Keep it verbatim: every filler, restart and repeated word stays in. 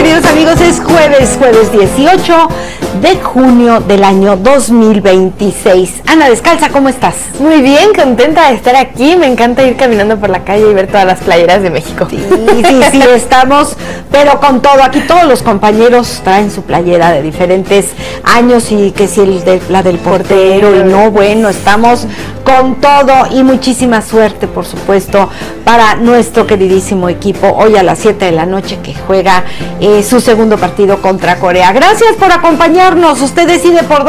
queridos amigos? Es jueves, jueves dieciocho de junio del año dos mil veintiséis. Ana Descalza, ¿cómo estás? Muy bien, contenta de estar aquí. Me encanta ir caminando por la calle y ver todas las playeras de México. Sí, sí, sí, estamos, pero con todo. Aquí todos los compañeros traen su playera de diferentes años y que si el de, la del portero y no, bueno, estamos con todo y muchísima suerte, por supuesto, para nuestro queridísimo equipo hoy a las siete de la noche que juega eh, su segundo partido contra Corea. Gracias por acompañarnos. Usted decide por